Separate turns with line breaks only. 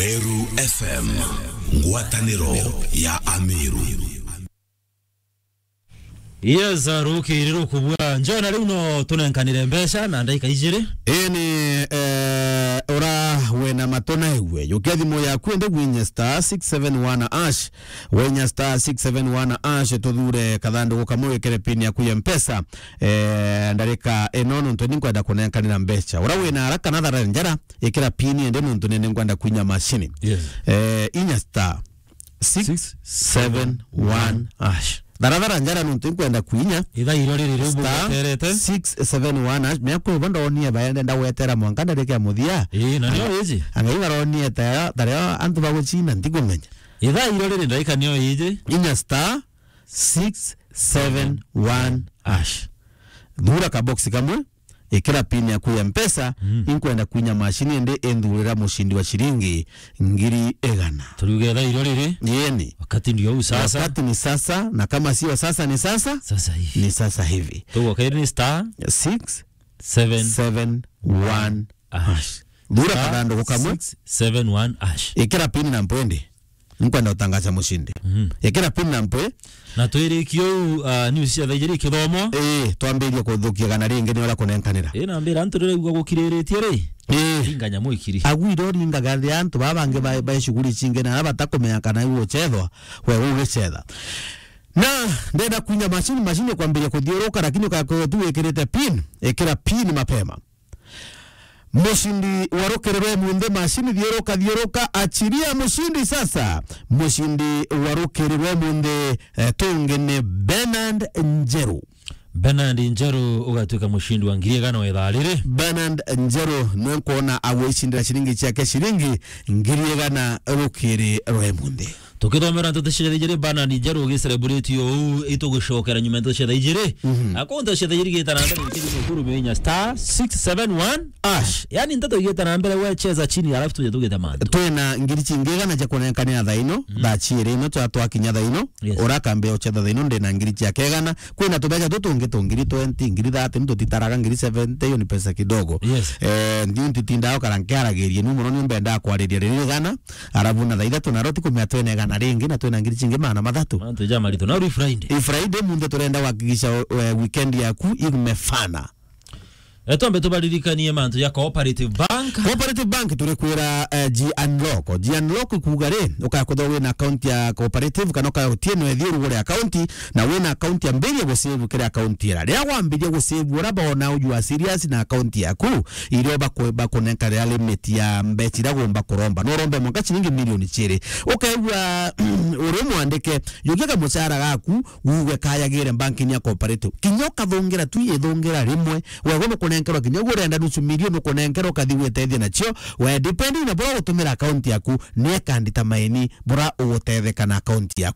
Meru FM, ngwataniro ya Ameru.
Yes, ruki riro kubwa njona rino tunenkanire mbesha na ndaika ijire
eni ora wena matona ewe yokethimo ya kwende gwinya star 671 ash wenya star 671 ash todure kathando gukamwe kere pin ya kuya mpesa ndarika enono ntoni kwenda kunenkanira mbesha ora wena haraka na thara njara ikira pin ende muntu nene kwenda kunya machine.
Yes.
Inya star 671 ash Daradara njara nuntu kwenda kuinya
ida irori rirubu terete
671 ash meko bondo onie bayende ndawetera mwankanda reke muthia
na niyo iji
angai baronie ta dario antu baguchina ndigumenya
ida irori ndaika niyo iji
inya star 671 ash dura ka box kamwe ikira pin ya kuya mpesa inkwenda kuinya mashini ende endurira mushindi wa shilingi ngiri egana
turugera irori
yeni
wakati ndio sasa
wakati ni sasa na kama sio sasa ni sasa
hivi
ni sasa hivi
tu kaini star
671 ash dura kadando kukamwe
671 ash
ikira pin na mpwende nkwenda utangaza mushindi ikira pin na mpwe
na twirikio news ya thajiri kithomo
twambirie kuthukia kana ringi ni ora kunenkanira
na mbira anturire gwa gukiriretie ri inganya muikiri
agwiro ringa gathi antu babange ba shughuli chinge na batakomenya kana iwo chethwa we ugichetha na ndenda kunya mashini kwambiria kuthiuruka lakini ukakotu ikirite pin ikira pin mapema mushindi warokererwe munde mashini thiuruka achiria mushindi sasa mushindi warokererwe munde tungene Bernard Njeru
ugatuika mushindi wa ngiri gano etharire
Bernard Njeru nkuona awishindira shilingi chake shilingi ngiri gana rokererwe munde
tukithomera ntutashire ijire Bernard Njeru ugicelebrate yo itugushokera nyuma ntutashire ijire akonta shire ijire gitana mbere ikiri mukuru menya star 671 ash yani ntato gitana mbere we cheza chini alafu tuje tugeta mando
twena ngiri chingega na chakonekania thaino ndachire ino twakinya thaino urakambe ochetha thaino ndena ngiri chake gana kwina tubeja tutungi ngiri 20 ngiri 30 ntutitaraga ngiri 70 yo ni pesa kidogo. Ndio ntitindao karankaragirie numu no mbenda kwariria riri gana arabuna thaitha tunaroti kumya twene gana ringi na twena ngiri chingi mana mathatu
mantu jamarito na
Friday munde turenda wakikisha weekend yaku imefana
etombe tubaririkanie mantu ya Cooperative Bank
turikwira G Unlock kugare ukakotho wina account ya Cooperative kana ukautieno ethiru gure account na wina account ya mbere go save kire account ira ria wambirie go save uraba ona ujua serious na account yaku irio bakoneka ria limit ya mbetira gomba kuromba no rombe mwaka shilingi milioni chiri ukaigwa uri mwandike yugeka mucara gaku uwe kaya gire banki ya Cooperative kinyoka thongera tu yethongera rimwe wewe kunenkerwa kinyogo renda nusu milioni kunenkerwa kathiwe tethia nacio we depending na bora utumira account yaku ne kandita maini bora uotetheka na account yaku